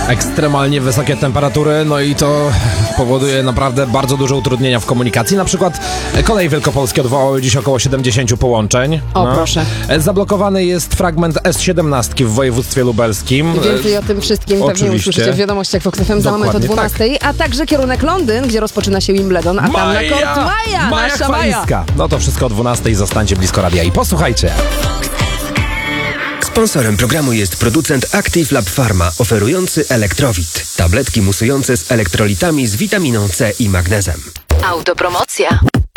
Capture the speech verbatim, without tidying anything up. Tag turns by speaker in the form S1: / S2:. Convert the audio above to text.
S1: Ekstremalnie wysokie temperatury, no i to powoduje naprawdę bardzo duże utrudnienia w komunikacji. Na przykład Koleje Wielkopolskie odwołały dziś około siedemdziesiąt połączeń.
S2: O,
S1: no.
S2: proszę.
S1: Zablokowany jest fragment S siedemnaście w województwie lubelskim.
S2: Więcej o tym wszystkim pewnie
S1: Oczywiście.
S2: usłyszycie w wiadomościach w Oknefem za moment o
S1: Dokładnie
S2: dwunastej, a także kierunek Londyn, gdzie rozpoczyna się Wimbledon, a tam na kort Maja,
S1: Maja
S2: nasza Maja.
S1: Chwaliska. No to wszystko o dwunastej, zostańcie blisko radia i posłuchajcie.
S3: Sponsorem programu jest producent Active Lab Pharma, oferujący Elektrowit. Tabletki musujące z elektrolitami z witaminą C i magnezem.
S4: Autopromocja.